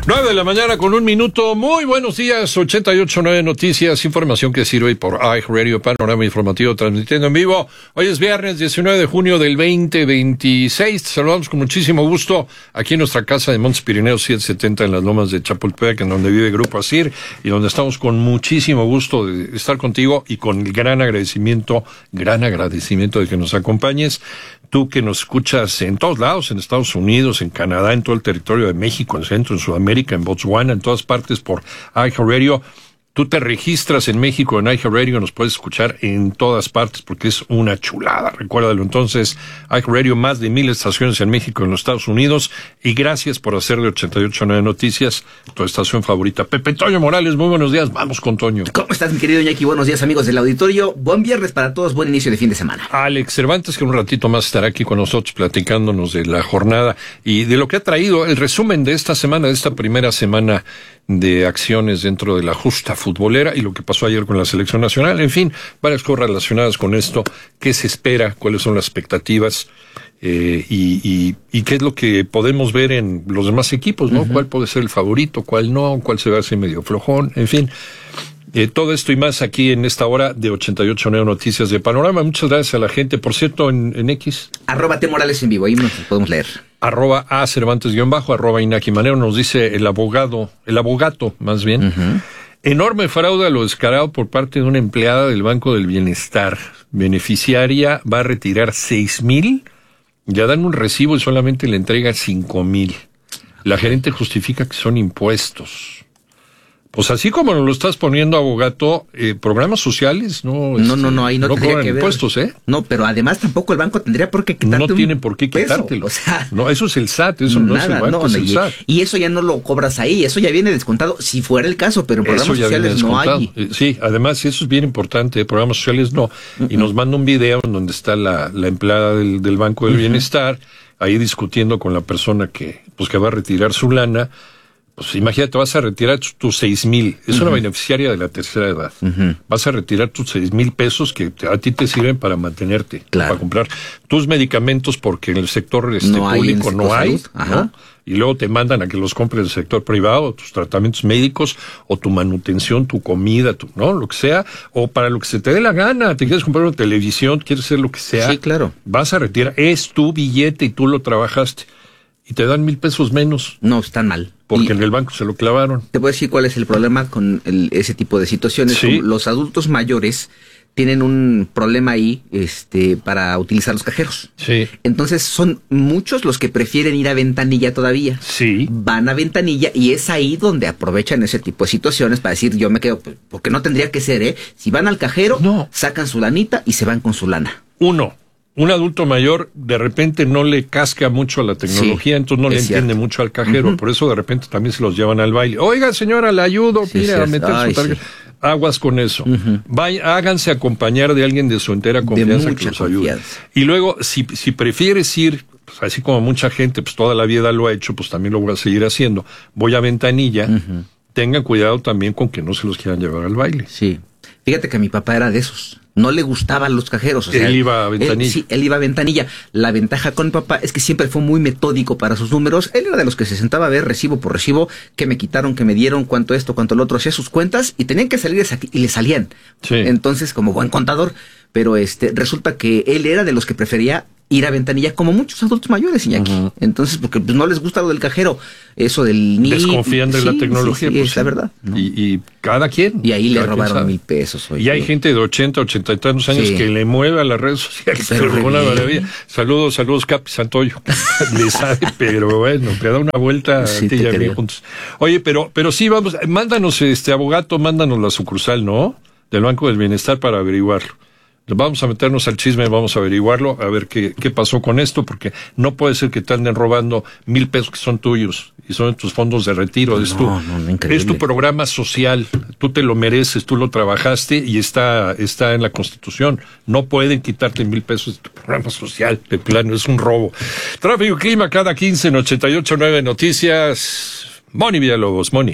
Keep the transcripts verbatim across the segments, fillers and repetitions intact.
nueve de la mañana con un minuto. Muy buenos días. ochenta y ocho punto nueve Noticias, información que sirve por iHeartRadio, panorama informativo transmitiendo en vivo. Hoy es viernes diecinueve de junio del veinte veintiséis. Te saludamos con muchísimo gusto aquí en nuestra casa de Montes Pirineos setecientos setenta en las lomas de Chapultepec, en donde vive Grupo Asir y donde estamos con muchísimo gusto de estar contigo y con el gran agradecimiento, gran agradecimiento de que nos acompañes. Tú que nos escuchas en todos lados, en Estados Unidos, en Canadá, en todo el territorio de México, en Centro, en Sudamérica, en Botswana, en todas partes por iHeartRadio. Tú te registras en México en iHeartRadio, nos puedes escuchar en todas partes porque es una chulada. Recuérdalo entonces, iHeartRadio, más de mil estaciones en México, en los Estados Unidos. Y gracias por hacer de ochenta y ocho punto nueve Noticias tu estación favorita. Pepe Toño Morales, muy buenos días. Vamos con Toño. ¿Cómo estás, mi querido Iñaki? Buenos días, amigos del auditorio. Buen viernes para todos, buen inicio de fin de semana. Alex Cervantes, que un ratito más estará aquí con nosotros platicándonos de la jornada y de lo que ha traído el resumen de esta semana, de esta primera semana de acciones dentro de la justa futbolera y lo que pasó ayer con la selección nacional. En fin, varias cosas relacionadas con esto. ¿Qué se espera? ¿Cuáles son las expectativas? Eh, y, y, y qué es lo que podemos ver en los demás equipos, ¿no? Uh-huh. ¿Cuál puede ser el favorito? ¿Cuál no? ¿Cuál se va a hacer medio flojón? En fin, eh, todo esto y más aquí en esta hora de ochenta y ocho punto nueve Noticias de Panorama. Muchas gracias a la gente. Por cierto, en, en X. Arroba T Morales en vivo, ahí nos podemos leer. Arroba A Cervantes guión bajo, arroba Inaki Manero, nos dice el abogado, el abogato más bien. Uh-huh. Enorme fraude a lo descarado por parte de una empleada del Banco del Bienestar. Beneficiaria va a retirar seis mil, ya dan un recibo y solamente le entrega cinco mil. La gerente justifica que son impuestos. Pues así como nos lo estás poniendo, abogato, eh, programas sociales, no, no, no, no, ahí no, no tendría cobran que ver. Impuestos, ¿eh? No, pero además tampoco el banco tendría por qué quitarte. No tiene por qué quitártelo. O sea, no, eso es el S A T, eso nada, no es el banco, no, es el y, S A T. Y eso ya no lo cobras ahí, eso ya viene descontado, si fuera el caso, pero en programas sociales no hay. Eh, sí, además eso es bien importante, programas sociales no. Uh-uh. Y nos manda un video en donde está la, la empleada del, del Banco del uh-huh. Bienestar, ahí discutiendo con la persona que, pues, que va a retirar su lana. Pues imagínate, vas a retirar tus seis mil, es uh-huh. una beneficiaria de la tercera edad, uh-huh. vas a retirar tus seis mil pesos que te, a ti te sirven para mantenerte, claro. para comprar tus medicamentos porque en el sector este, no público hay no hay, ¿no? Y luego te mandan a que los compres en el sector privado, tus tratamientos médicos, o tu manutención, tu comida, tu, ¿no? Lo que sea, o para lo que se te dé la gana, te quieres comprar una televisión, quieres hacer lo que sea. Sí, claro. Vas a retirar, es tu billete y tú lo trabajaste. Y te dan mil pesos menos. No, están mal. Porque y en el banco se lo clavaron. Te voy a decir cuál es el problema con el, ese tipo de situaciones. ¿Sí? Los adultos mayores tienen un problema ahí este, para utilizar los cajeros. Sí. Entonces son muchos los que prefieren ir a ventanilla todavía. Sí. Van a ventanilla y es ahí donde aprovechan ese tipo de situaciones para decir, yo me quedo, porque no tendría que ser, ¿eh? Si van al cajero, no. sacan su lanita y se van con su lana. Uno. Un adulto mayor de repente no le casca mucho a la tecnología, sí, entonces no le entiende cierto. mucho al cajero, uh-huh. por eso de repente también se los llevan al baile. Oiga, señora, le ayudo, sí, mira, a meter Ay, su tarjeta. Sí. Aguas con eso. Uh-huh. Vaya, háganse acompañar de alguien de su entera confianza que los ayude. Y luego, si, si prefieres ir, pues así como mucha gente, pues toda la vida lo ha hecho, pues también lo voy a seguir haciendo. Voy a ventanilla, uh-huh. tengan cuidado también con que no se los quieran llevar al baile. Sí. Fíjate que mi papá era de esos. No le gustaban los cajeros. O sea, él iba a ventanilla. Él, sí, él iba a ventanilla. La ventaja con mi papá es que siempre fue muy metódico para sus números. Él era de los que se sentaba a ver recibo por recibo, que me quitaron, que me dieron, cuánto esto, cuánto lo otro, hacía sus cuentas y tenían que salir y le salían. Sí. Entonces, como buen contador, pero este resulta que él era de los que prefería ir a ventanilla, como muchos adultos mayores, Iñaki. Uh-huh. Entonces, porque pues, no les gusta lo del cajero, eso del ni desconfían de sí, la tecnología. Sí, sí, pues, es la verdad. ¿no? Y, y cada quien. Y ahí le robaron mil pesos. Oye. Y hay gente de ochenta, ochenta y tantos años sí. que le mueve a las redes sociales. Pero una maravilla. Saludos, saludos, Capi Santoyo. Le sabe, pero bueno, te da una vuelta sí, a ti y a mí juntos. Oye, pero, pero sí, vamos, mándanos, este abogato, mándanos la sucursal, ¿no? Del Banco del Bienestar para averiguarlo. Vamos a meternos al chisme, vamos a averiguarlo, a ver qué, qué pasó con esto, porque no puede ser que te anden robando mil pesos que son tuyos y son tus fondos de retiro. No, es, tu, no, no, es tu programa social, tú te lo mereces, tú lo trabajaste y está, está en la Constitución. No pueden quitarte mil pesos de tu programa social, de plano, es un robo. Tráfico y clima cada quince en ochenta y ocho punto nueve Noticias. Moni Villalobos, Moni.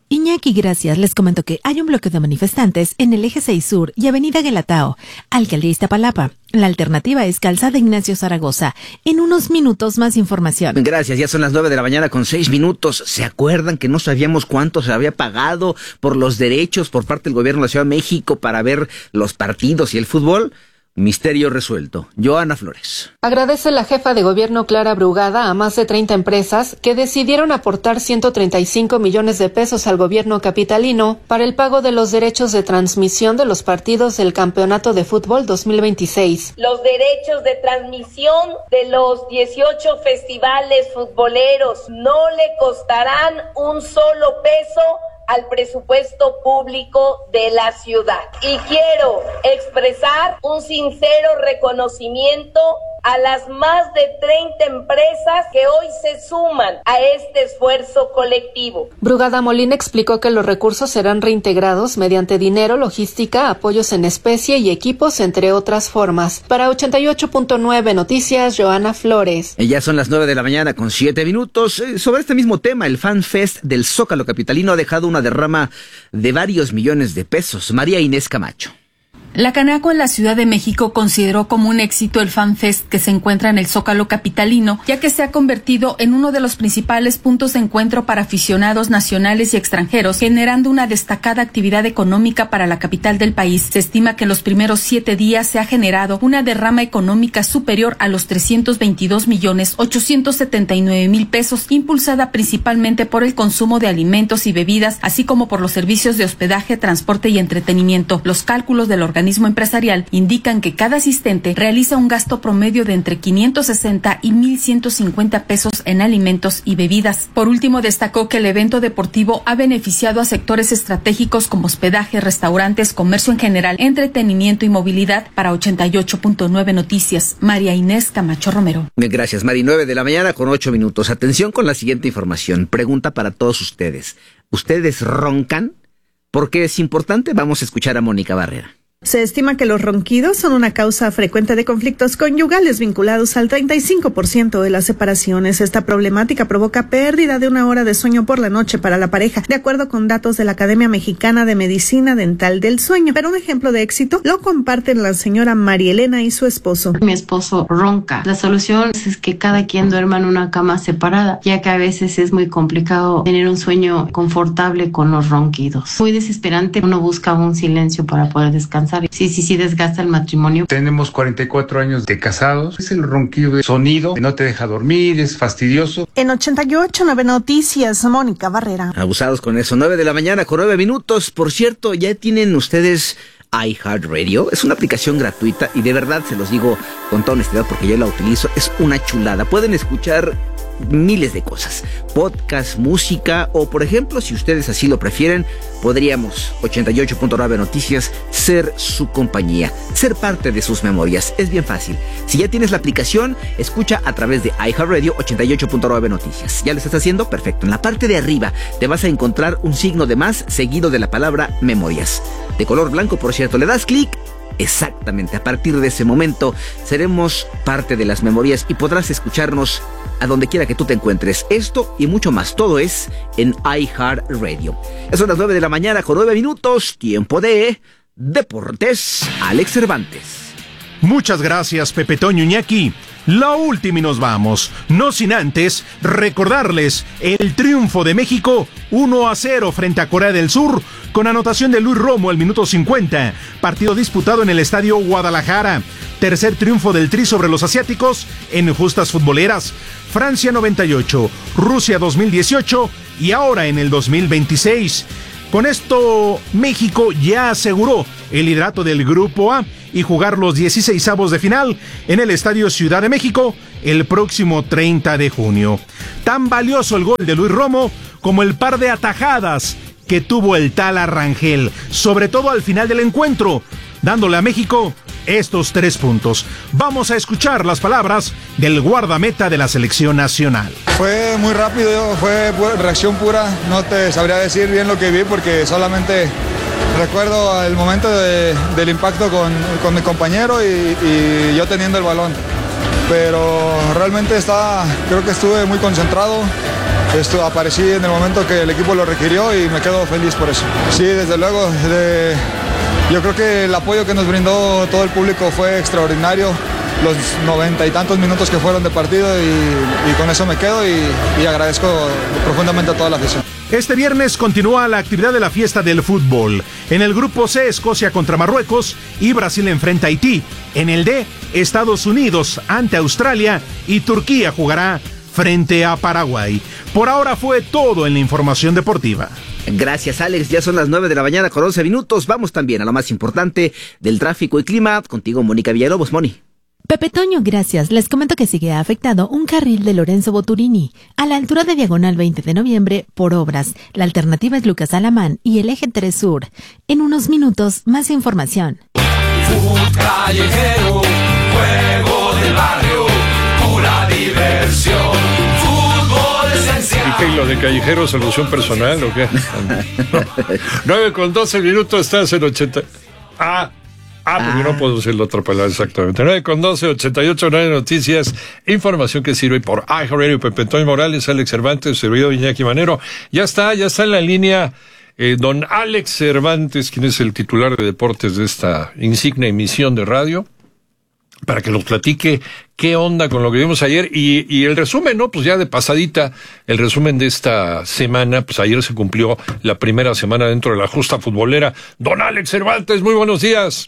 Iñaki, gracias. Les comento que hay un bloqueo de manifestantes en el eje seis Sur y avenida Guelatao, Alcaldía Iztapalapa. La alternativa es Calzada Ignacio Zaragoza. En unos minutos más información. Gracias, ya son las nueve de la mañana con seis minutos. ¿Se acuerdan que no sabíamos cuánto se había pagado por los derechos por parte del gobierno de la Ciudad de México para ver los partidos y el fútbol? Misterio resuelto. Joana Flores. Agradece la jefa de gobierno Clara Brugada a más de treinta empresas que decidieron aportar ciento treinta y cinco millones de pesos al gobierno capitalino para el pago de los derechos de transmisión de los partidos del Campeonato de Fútbol dos mil veintiséis. Los derechos de transmisión de los dieciocho festivales futboleros no le costarán un solo peso al presupuesto público de la ciudad. Y quiero expresar un sincero reconocimiento a las más de treinta empresas que hoy se suman a este esfuerzo colectivo. Brugada Molina explicó que los recursos serán reintegrados mediante dinero, logística, apoyos en especie y equipos, entre otras formas. Para ochenta y ocho punto nueve Noticias, Joana Flores. Ya son las nueve de la mañana con siete minutos. Sobre este mismo tema, el Fan Fest del Zócalo capitalino ha dejado una derrama de varios millones de pesos. María Inés Camacho. La Canaco en la Ciudad de México consideró como un éxito el Fan Fest que se encuentra en el Zócalo capitalino, ya que se ha convertido en uno de los principales puntos de encuentro para aficionados nacionales y extranjeros, generando una destacada actividad económica para la capital del país. Se estima que en los primeros siete días se ha generado una derrama económica superior a los trescientos veintidós millones ochocientos setenta y nueve mil pesos, impulsada principalmente por el consumo de alimentos y bebidas, así como por los servicios de hospedaje, transporte y entretenimiento. Los cálculos del organismo empresarial indican que cada asistente realiza un gasto promedio de entre quinientos sesenta y mil ciento cincuenta pesos en alimentos y bebidas. Por último, destacó que el evento deportivo ha beneficiado a sectores estratégicos como hospedaje, restaurantes, comercio en general, entretenimiento y movilidad. Para ochenta y ocho punto nueve Noticias, María Inés Camacho Romero. Gracias, Mari. nueve de la mañana con ocho minutos. Atención con la siguiente información. Pregunta para todos ustedes. ¿Ustedes roncan? Porque es importante. Vamos a escuchar a Mónica Barrera. Se estima que los ronquidos son una causa frecuente de conflictos conyugales vinculados al treinta y cinco por ciento de las separaciones. Esta problemática provoca pérdida de una hora de sueño por la noche para la pareja, de acuerdo con datos de la Academia Mexicana de Medicina Dental del Sueño. Pero un ejemplo de éxito lo comparten la señora María Elena y su esposo. Mi esposo ronca. La solución es que cada quien duerma en una cama separada, ya que a veces es muy complicado tener un sueño confortable con los ronquidos. Muy desesperante, uno busca un silencio para poder descansar. Sí, sí, sí, desgasta el matrimonio. Tenemos cuarenta y cuatro años de casados. Es el ronquido de sonido, que no te deja dormir, es fastidioso. En ochenta y ocho punto nueve Noticias, Mónica Barrera. Abusados con eso. nueve de la mañana con nueve minutos. Por cierto, ya tienen ustedes iHeartRadio. Es una aplicación gratuita y de verdad se los digo con toda honestidad porque yo la utilizo. Es una chulada. Pueden escuchar miles de cosas, podcast, música o, por ejemplo, si ustedes así lo prefieren, podríamos, ochenta y ocho punto nueve Noticias, ser su compañía, ser parte de sus memorias. Es bien fácil. Si ya tienes la aplicación, escucha a través de iHeartRadio ochenta y ocho punto nueve Noticias. ¿Ya lo estás haciendo? Perfecto. En la parte de arriba te vas a encontrar un signo de más seguido de la palabra memorias. De color blanco, por cierto. Le das clic. Exactamente, a partir de ese momento seremos parte de las memorias y podrás escucharnos a donde quiera que tú te encuentres. Esto y mucho más, todo es en iHeartRadio. Son las nueve de la mañana con nueve minutos, tiempo de Deportes. Alex Cervantes. Muchas gracias, Pepe Toño Iñaki. La última y nos vamos, no sin antes recordarles el triunfo de México uno a cero frente a Corea del Sur con anotación de Luis Romo al minuto cincuenta, partido disputado en el Estadio Guadalajara. Tercer triunfo del Tri sobre los asiáticos en justas futboleras. Francia noventa y ocho, Rusia dos mil dieciocho y ahora en el dos mil veintiséis. Con esto, México ya aseguró el liderato del Grupo A y jugar los dieciseisavos de final en el Estadio Ciudad de México el próximo treinta de junio. Tan valioso el gol de Luis Romo como el par de atajadas que tuvo el Tala Rangel, sobre todo al final del encuentro, dándole a México estos tres puntos. Vamos a escuchar las palabras del guardameta de la selección nacional. Fue muy rápido, fue reacción pura, no te sabría decir bien lo que vi porque solamente recuerdo el momento de, del impacto con, con mi compañero y, y yo teniendo el balón. Pero realmente estaba, creo que estuve muy concentrado, esto, aparecí en el momento que el equipo lo requirió y me quedo feliz por eso. Sí, desde luego, de, yo creo que el apoyo que nos brindó todo el público fue extraordinario. Los noventa y tantos minutos que fueron de partido y, y con eso me quedo y, y agradezco profundamente a toda la afición. Este viernes continúa la actividad de la fiesta del fútbol. En el grupo C, Escocia contra Marruecos y Brasil enfrenta a Haití. En el D, Estados Unidos ante Australia y Turquía jugará frente a Paraguay. Por ahora fue todo en la información deportiva. Gracias, Alex. Ya son las nueve de la mañana con once minutos. Vamos también a lo más importante del tráfico y clima. Contigo, Mónica Villalobos. Moni. Pepe Toño, gracias. Les comento que sigue afectado un carril de Lorenzo Boturini a la altura de Diagonal veinte de noviembre por obras. La alternativa es Lucas Alamán y el eje tres Sur. En unos minutos, más información. Fútbol callejero, juego del barrio, pura diversión, fútbol esencial. ¿Y qué, lo de callejero, solución personal o qué? nueve con doce minutos, estás en ochenta. Ah. Ah, porque ah. no puedo decir la otra palabra exactamente. nueve con doce, ochenta y ocho, nueve Noticias, información que sirve por iHeartRadio. Pepe Toño Morales, Alex Cervantes, servidor Iñaki Manero. Ya está, ya está en la línea eh, don Alex Cervantes, quien es el titular de deportes de esta insignia emisión de radio, para que nos platique qué onda con lo que vimos ayer y, y el resumen, ¿no? Pues ya de pasadita, el resumen de esta semana, pues ayer se cumplió la primera semana dentro de la justa futbolera. Don Alex Cervantes, muy buenos días.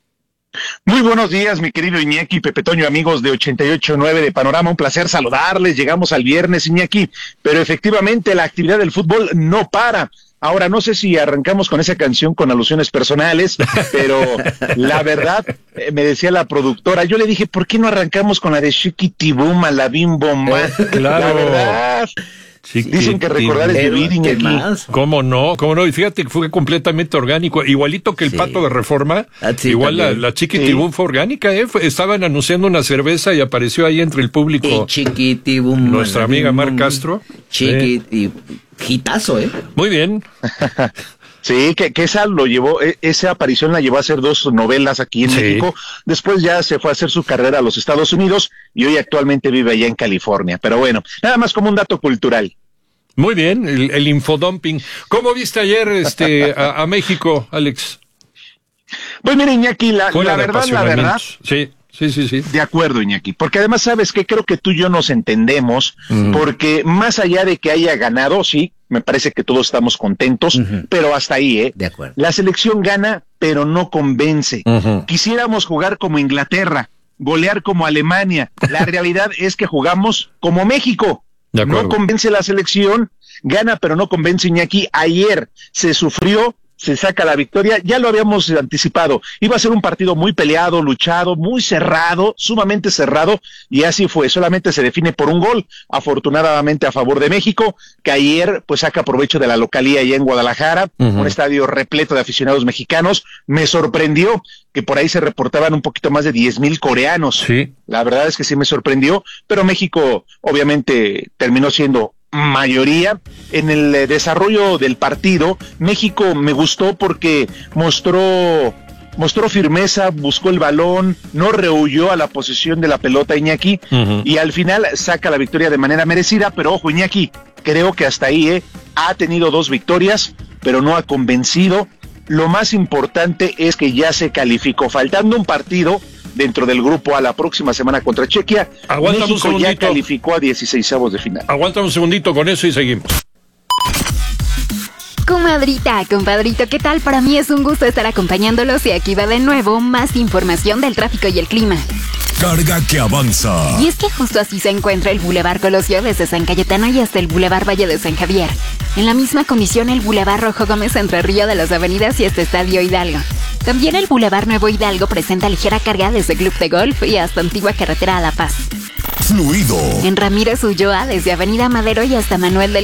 Muy buenos días, mi querido Iñaki, Pepe Toño, amigos de ochenta y ocho nueve de Panorama, un placer saludarles. Llegamos al viernes, Iñaki, pero efectivamente la actividad del fútbol no para. Ahora, no sé si arrancamos con esa canción con alusiones personales, pero la verdad, eh, me decía la productora, yo le dije, ¿por qué no arrancamos con la de Chiquitibum, la Bim Bom? Claro. La verdad. Sí, dicen que recordar es vivir, Iñaki. ¿Cómo no? ¿Cómo no? Y fíjate que fue completamente orgánico, igualito que el sí. Pato de Reforma, ah, sí, igual la, la Chiquitibum sí. fue orgánica, ¿eh? Fue, estaban anunciando una cerveza y apareció ahí entre el público Chiquitibum, nuestra amiga Mar Castro. Chiquitibum, hitazo, ¿eh? Muy bien. Sí, que, que esa lo llevó, esa aparición la llevó a hacer dos novelas aquí en sí. México. Después ya se fue a hacer su carrera a los Estados Unidos y hoy actualmente vive allá en California. Pero bueno, nada más como un dato cultural. Muy bien, el, el infodumping. ¿Cómo viste ayer este a, a México, Alex? Pues mira, Iñaki, la, la verdad, la verdad. Sí. Sí, sí, sí. De acuerdo, Iñaki, porque además sabes que creo que tú y yo nos entendemos, uh-huh. porque más allá de que haya ganado, sí, me parece que todos estamos contentos, uh-huh. pero hasta ahí, ¿eh? De acuerdo. La selección gana, pero no convence. Uh-huh. Quisiéramos jugar como Inglaterra, golear como Alemania. La realidad es que jugamos como México. De acuerdo. No convence la selección, gana, pero no convence, Iñaki. Ayer se sufrió, se saca la victoria, ya lo habíamos anticipado, iba a ser un partido muy peleado, luchado, muy cerrado, sumamente cerrado, y así fue, solamente se define por un gol, afortunadamente a favor de México, que ayer pues saca provecho de la localía allá en Guadalajara, uh-huh. un estadio repleto de aficionados mexicanos. Me sorprendió que por ahí se reportaban un poquito más de diez mil coreanos, sí. La verdad es que sí me sorprendió, pero México obviamente terminó siendo mayoría. En el desarrollo del partido, México me gustó porque mostró mostró firmeza, buscó el balón, no rehuyó a la posesión de la pelota, Iñaki, uh-huh. y al final saca la victoria de manera merecida, pero ojo, Iñaki, creo que hasta ahí eh, ha tenido dos victorias, pero no ha convencido. Lo más importante es que ya se calificó, faltando un partido dentro del grupo A la próxima semana contra Chequia. Aguántame México ya calificó a dieciseisavos de final. Aguántame un segundito con eso y seguimos. Comadrita, compadrito, ¿qué tal? Para mí es un gusto estar acompañándolos y aquí va de nuevo más información del tráfico y el clima. Carga que avanza. Y es que justo así se encuentra el Boulevard Colosio desde San Cayetano y hasta el Boulevard Valle de San Javier. En la misma condición el Boulevard Rojo Gómez entre Río de las Avenidas y hasta Estadio Hidalgo. También el Boulevard Nuevo Hidalgo presenta ligera carga desde Club de Golf y hasta Antigua Carretera a La Paz. Fluido. En Ramírez Ulloa desde Avenida Madero y hasta Manuel del